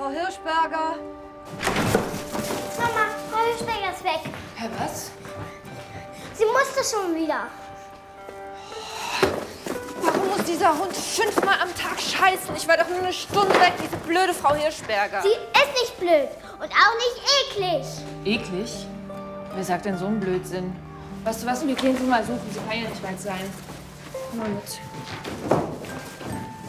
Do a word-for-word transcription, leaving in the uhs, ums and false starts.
Frau Hirschberger. Mama, Frau Hirschberger ist weg. Hä, was? Sie musste schon wieder. Warum muss dieser Hund fünfmal am Tag scheißen? Ich war doch nur eine Stunde weg, diese blöde Frau Hirschberger. Sie ist nicht blöd und auch nicht eklig. Eklig? Wer sagt denn so einen Blödsinn? Weißt du was, wir gehen sie mal suchen. Sie kann ja nicht weit sein. Komm mal mit.